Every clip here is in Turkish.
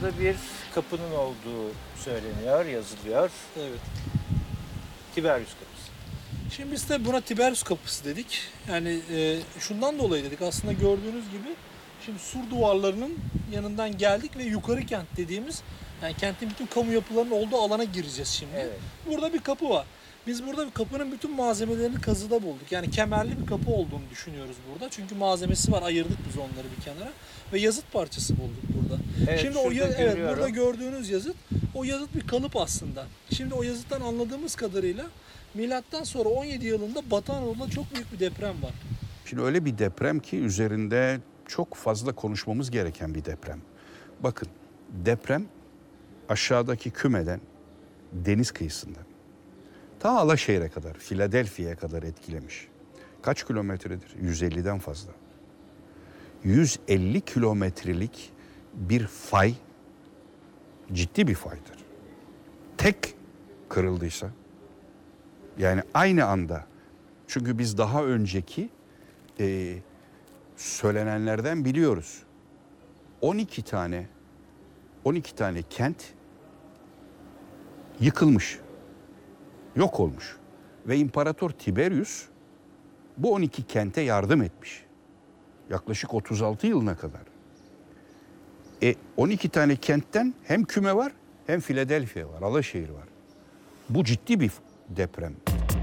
burada bir kapının olduğu söyleniyor, yazılıyor. Evet. Tiberius Kapısı. Şimdi biz de buna Tiberius Kapısı dedik. Yani şundan dolayı dedik. Aslında gördüğünüz gibi şimdi sur duvarlarının yanından geldik ve yukarı kent dediğimiz, yani kentin bütün kamu yapılarının olduğu alana gireceğiz şimdi. Evet. Burada bir kapı var. Biz burada bir kapının bütün malzemelerini kazıda bulduk. Yani kemerli bir kapı olduğunu düşünüyoruz burada. Çünkü malzemesi var. Ayırdık biz onları bir kenara. Ve yazıt parçası bulduk burada. Evet, Şimdi şurada evet, görüyorum. burada gördüğünüz yazıt, o yazıt bir kalıp aslında. Şimdi o yazıttan anladığımız kadarıyla milattan sonra 17 yılında Batı Anadolu'da çok büyük bir deprem var. Şimdi öyle bir deprem ki üzerinde çok fazla konuşmamız gereken bir deprem. Bakın, deprem aşağıdaki kümeden, deniz kıyısından ta Alaşehir'e kadar, Philadelphia'ya kadar etkilemiş. Kaç kilometredir? 150'den fazla. 150 kilometrelik bir fay ciddi bir faydır. Tek kırıldıysa, yani aynı anda, çünkü biz daha önceki söylenenlerden biliyoruz. 12 tane kent yıkılmış, yok olmuş ve İmparator Tiberius bu 12 kente yardım etmiş. Yaklaşık 36 yılına kadar. 12 tane kentten hem küme var hem Philadelphia var, Alaşehir var. Bu ciddi bir deprem.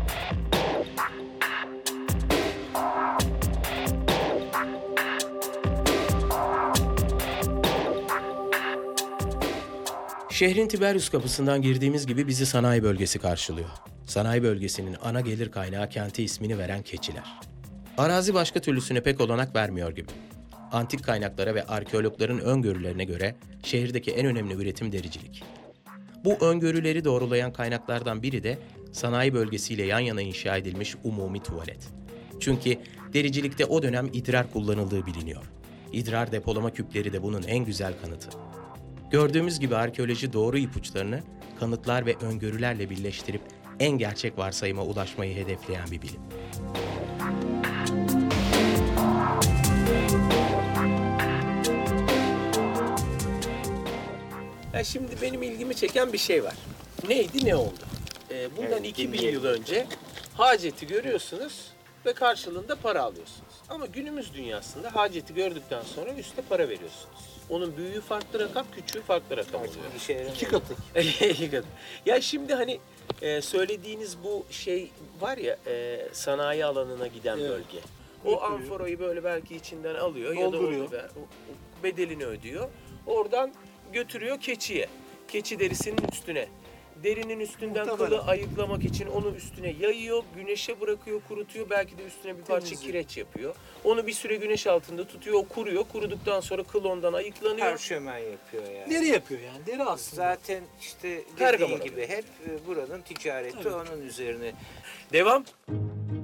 Şehrin Tiberius Kapısı'ndan girdiğimiz gibi bizi sanayi bölgesi karşılıyor. Sanayi bölgesinin ana gelir kaynağı kente ismini veren keçiler. Arazi başka türlüsüne pek olanak vermiyor gibi. Antik kaynaklara ve arkeologların öngörülerine göre şehirdeki en önemli üretim dericilik. Bu öngörüleri doğrulayan kaynaklardan biri de sanayi bölgesiyle yan yana inşa edilmiş umumi tuvalet. Çünkü dericilikte o dönem idrar kullanıldığı biliniyor. İdrar depolama küpleri de bunun en güzel kanıtı. Gördüğümüz gibi arkeoloji doğru ipuçlarını kanıtlar ve öngörülerle birleştirip en gerçek varsayıma ulaşmayı hedefleyen bir bilim. Ya şimdi benim ilgimi çeken bir şey var. Neydi, ne oldu? Bundan Evet, 2000 dinleyelim. yıl önce haceti görüyorsunuz ve karşılığında para alıyorsunuz. Ama günümüz dünyasında haceti gördükten sonra üstte para veriyorsunuz. Onun büyüğü farklı rakam, küçüğü farklı rakam oluyor. 2 katı. İki katı. Ya şimdi hani söylediğiniz bu şey var ya, sanayi alanına giden Evet. bölge. O amforayı böyle belki içinden alıyor ya da Dolduruyor. onu bedelini ödüyor. Oradan götürüyor keçiye. Keçi derisinin üstüne. Derinin üstünden Muhtemelen. kılı ayıklamak için onu üstüne yayıyor, güneşe bırakıyor, kurutuyor. Belki de üstüne bir parça Temizliyor. kireç yapıyor. Onu bir süre güneş altında tutuyor, o kuruyor. Kuruduktan sonra kıl ondan ayıklanıyor. Parşömen yapıyor yani. Deri yapıyor yani. Deri aslında. Zaten işte Pergamon dediğin gibi hep buranın ticareti Tabii. onun üzerine. Devam.